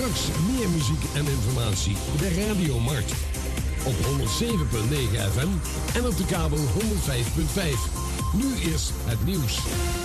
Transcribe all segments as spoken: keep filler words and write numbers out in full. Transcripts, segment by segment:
Straks meer muziek en informatie. De Radiomarkt. Op honderdzeven komma negen F M en op de kabel honderdvijf komma vijf. Nu is het nieuws.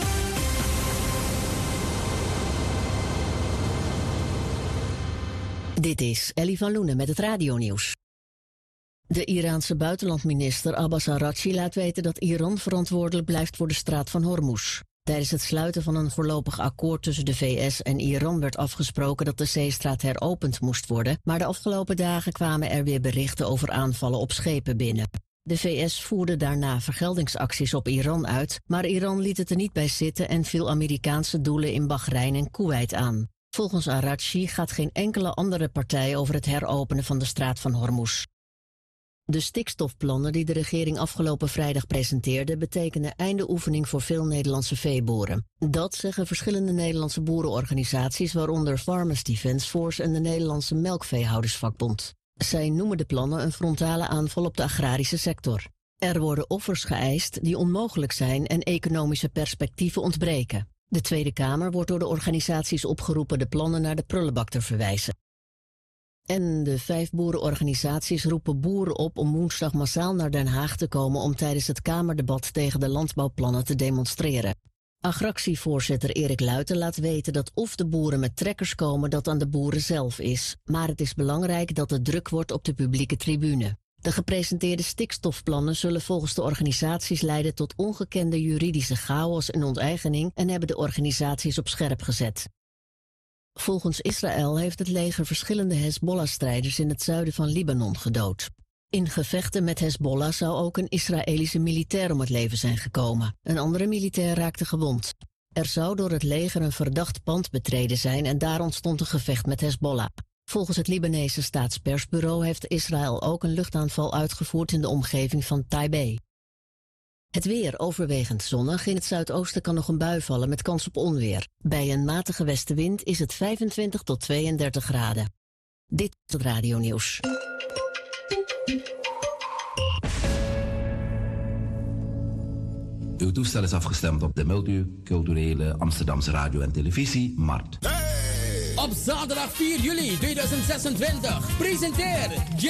Dit is Ellie van Loenen met het radionieuws. De Iraanse buitenlandminister Abbas Araghchi laat weten dat Iran verantwoordelijk blijft voor de straat van Hormuz. Tijdens het sluiten van een voorlopig akkoord tussen de V S en Iran werd afgesproken dat de zeestraat heropend moest worden, maar de afgelopen dagen kwamen er weer berichten over aanvallen op schepen binnen. De V S voerde daarna vergeldingsacties op Iran uit, maar Iran liet het er niet bij zitten en viel Amerikaanse doelen in Bahrein en Koeweit aan. Volgens Araghchi gaat geen enkele andere partij over het heropenen van de straat van Hormuz. De stikstofplannen die de regering afgelopen vrijdag presenteerde betekenen einde oefening voor veel Nederlandse veeboeren. Dat zeggen verschillende Nederlandse boerenorganisaties, waaronder Farmers Defence Force en de Nederlandse Melkveehoudersvakbond. Zij noemen de plannen een frontale aanval op de agrarische sector. Er worden offers geëist die onmogelijk zijn en economische perspectieven ontbreken. De Tweede Kamer wordt door de organisaties opgeroepen de plannen naar de prullenbak te verwijzen. En de vijf boerenorganisaties roepen boeren op om woensdag massaal naar Den Haag te komen om tijdens het Kamerdebat tegen de landbouwplannen te demonstreren. Agractievoorzitter Erik Luiten laat weten dat of de boeren met trekkers komen dat aan de boeren zelf is, maar het is belangrijk dat er druk wordt op de publieke tribune. De gepresenteerde stikstofplannen zullen volgens de organisaties leiden tot ongekende juridische chaos en onteigening en hebben de organisaties op scherp gezet. Volgens Israël heeft het leger verschillende Hezbollah-strijders in het zuiden van Libanon gedood. In gevechten met Hezbollah zou ook een Israëlische militair om het leven zijn gekomen. Een andere militair raakte gewond. Er zou door het leger een verdacht pand betreden zijn en daar ontstond een gevecht met Hezbollah. Volgens het Libanese staatspersbureau heeft Israël ook een luchtaanval uitgevoerd in de omgeving van Taibeh. Het weer overwegend zonnig. In het zuidoosten kan nog een bui vallen met kans op onweer. Bij een matige westenwind is het vijfentwintig tot tweeëndertig graden. Dit is het radionieuws. Uw toestel is afgestemd op de multiculturele Amsterdamse radio- en televisie-markt. Op zaterdag vier juli tweeduizend zesentwintig presenteer